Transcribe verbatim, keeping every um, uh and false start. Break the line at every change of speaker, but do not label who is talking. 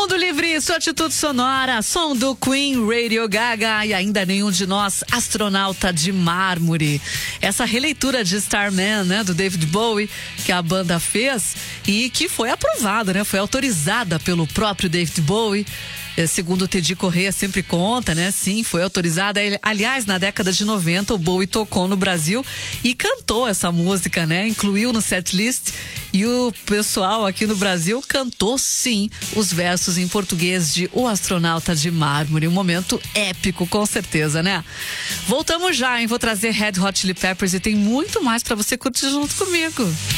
Mundo Livre, sua atitude sonora, som do Queen, Radio Gaga e ainda nenhum de nós, Astronauta de Mármore. Essa releitura de Starman, né, do David Bowie, que a banda fez e que foi aprovada, né, foi autorizada pelo próprio David Bowie. Segundo o Teddy Corrêa sempre conta, né? Sim, foi autorizada. Aliás, na década de noventa, o Bowie tocou no Brasil e cantou essa música, né? Incluiu no setlist e o pessoal aqui no Brasil cantou, sim, os versos em português de O Astronauta de Mármore. Um momento épico, com certeza, né? Voltamos já, hein? Vou trazer Red Hot Chili Peppers e tem muito mais pra você curtir junto comigo.